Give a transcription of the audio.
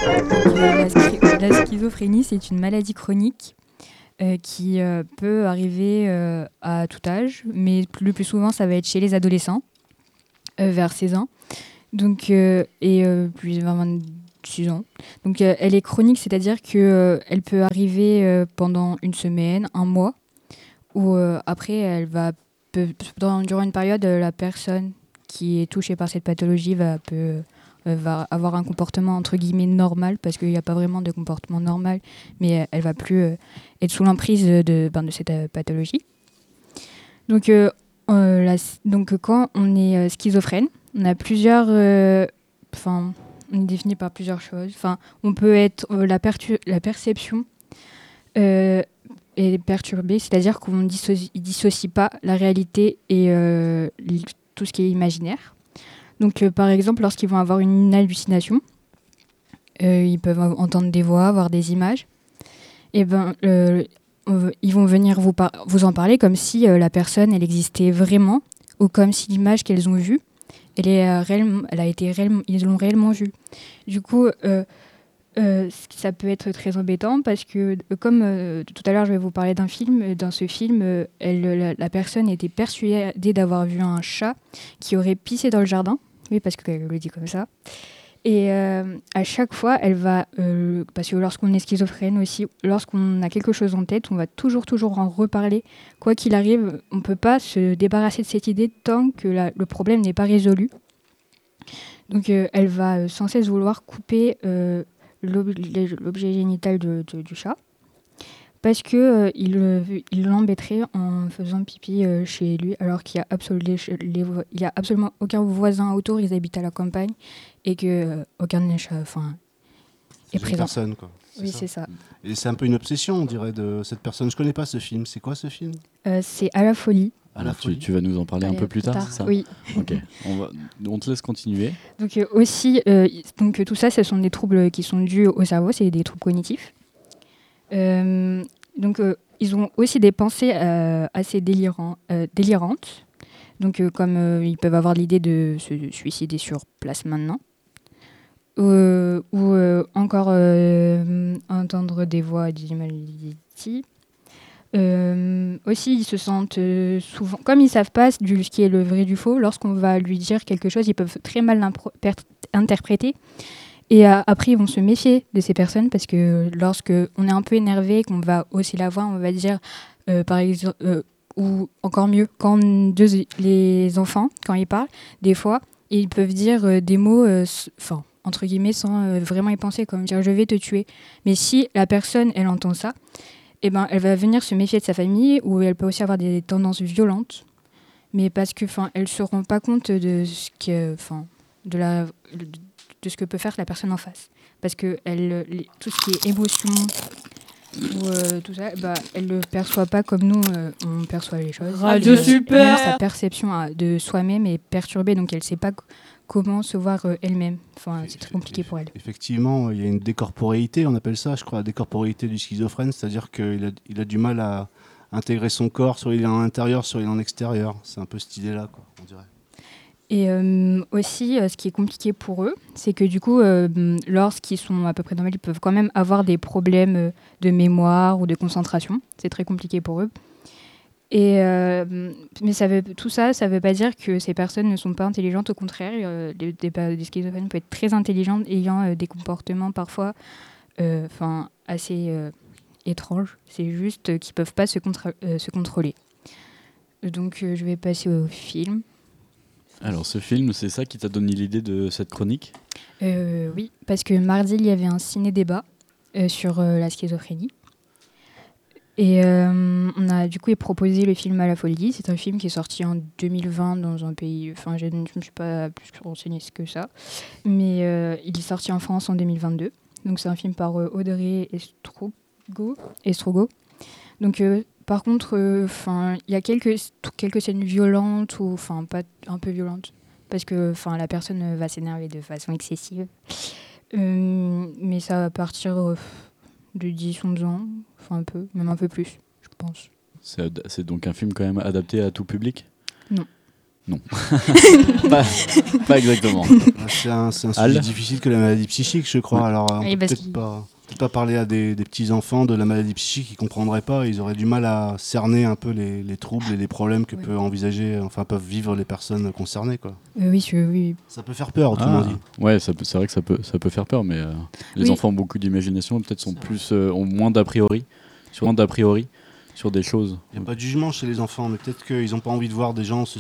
Donc, la schizophrénie, c'est une maladie chronique qui peut arriver à tout âge, mais le plus souvent, ça va être chez les adolescents, vers 16 ans, donc, plus 26 ans. Donc, elle est chronique, c'est-à-dire qu'elle peut arriver pendant une semaine, un mois, ou après, durant une période, la personne qui est touchée par cette pathologie va avoir un comportement entre guillemets normal, parce qu'il n'y a pas vraiment de comportement normal, mais elle va plus être sous l'emprise de cette pathologie. Donc, quand on est schizophrène, on a plusieurs, on est défini par plusieurs choses. Enfin, on peut être la perception est perturbée, c'est-à-dire qu'on ne dissocie pas la réalité et tout ce qui est imaginaire. Donc, par exemple, lorsqu'ils vont avoir une hallucination, ils peuvent entendre des voix, voir des images. Et ils vont venir vous en parler comme si la personne, elle existait vraiment, ou comme si l'image qu'elles ont vue, ils l'ont réellement vue. Du coup, ça peut être très embêtant parce que, comme tout à l'heure, je vais vous parler d'un film. Dans ce film, la personne était persuadée d'avoir vu un chat qui aurait pissé dans le jardin. Oui, parce qu'elle le dit comme ça. Et à chaque fois, elle va... parce que lorsqu'on est schizophrène aussi, lorsqu'on a quelque chose en tête, on va toujours en reparler. Quoi qu'il arrive, on ne peut pas se débarrasser de cette idée tant que le problème n'est pas résolu. Donc elle va sans cesse vouloir couper l'objet génital du chat, parce que il l'embêterait en faisant pipi chez lui, alors qu'il y a absolument aucun voisin autour, ils habitent à la campagne, et que aucun des chats est présent. Personne, quoi. Oui, c'est ça. Et c'est un peu une obsession, on dirait, de cette personne. Je connais pas ce film. C'est quoi ce film ? C'est À la folie. Tu vas nous en parler un peu plus tard, c'est ça ? Oui. Ok. On te laisse continuer. Donc tout ça, ce sont des troubles qui sont dus au cerveau, c'est des troubles cognitifs. Ils ont aussi des pensées assez délirantes. Donc, comme ils peuvent avoir l'idée de se suicider sur place maintenant. Ou encore entendre des voix d'humanité. Aussi, ils se sentent souvent... Comme ils ne savent pas ce qui est le vrai du faux, lorsqu'on va lui dire quelque chose, ils peuvent très mal l'interpréter. Et après, ils vont se méfier de ces personnes parce que lorsqu'on est un peu énervé, qu'on va hausser la voix, on va dire, par exemple, ou encore mieux, les enfants, quand ils parlent, des fois, ils peuvent dire des mots, entre guillemets, sans vraiment y penser, comme dire « je vais te tuer ». Mais si la personne, elle entend ça, eh ben, elle va venir se méfier de sa famille, ou elle peut aussi avoir des tendances violentes, mais parce que, elle ne se rend pas compte de ce que, de ce que peut faire la personne en face. Parce que tout ce qui est émotion ou tout ça, elle ne le perçoit pas comme nous, on perçoit les choses. Radio Super. Même sa perception de soi-même est perturbée, donc elle ne sait pas comment se voir elle-même. C'est très compliqué pour elle. Effectivement, il y a une décorporéité, on appelle ça, je crois, la décorporéité du schizophrène, c'est-à-dire qu'il a du mal à intégrer son corps, soit il est en intérieur, soit il est en extérieur. C'est un peu cette idée-là, quoi, on dirait. Et aussi, ce qui est compliqué pour eux, c'est que du coup, lorsqu'ils sont à peu près normaux, ils peuvent quand même avoir des problèmes de mémoire ou de concentration. C'est très compliqué pour eux. Mais tout ça ne veut pas dire que ces personnes ne sont pas intelligentes. Au contraire, des schizophrènes peuvent être très intelligentes, ayant des comportements parfois assez étranges. C'est juste qu'ils ne peuvent pas se contrôler. Donc, je vais passer au film. Alors, ce film, c'est ça qui t'a donné l'idée de cette chronique ? Oui, parce que mardi, il y avait un ciné-débat sur la schizophrénie. Et on a du coup proposé le film À la folie. C'est un film qui est sorti en 2020 dans un pays... je ne me suis pas plus renseignée que ça. Mais il est sorti en France en 2022. Donc, c'est un film par Audrey Estrogo. Donc, par contre, il y a quelques scènes violentes, ou pas un peu violentes, parce que la personne va s'énerver de façon excessive. Mais ça va partir de 10-11 ans, même un peu plus, je pense. C'est donc un film quand même adapté à tout public ? Non. Non. pas exactement. C'est un sujet Al difficile que la maladie psychique, je crois. Alors, on Oui, peut parce peut-être pas parler à des petits-enfants de la maladie psychique, ils comprendraient pas. Ils auraient du mal à cerner un peu les troubles et les problèmes que peuvent vivre les personnes concernées, quoi. Oui. Ça peut faire peur, autrement dit. Ouais, c'est vrai que ça peut faire peur, mais les enfants ont beaucoup d'imagination, peut-être ont moins d'a priori sur des choses. Il n'y a pas de jugement chez les enfants, mais peut-être qu'ils n'ont pas envie de voir des gens se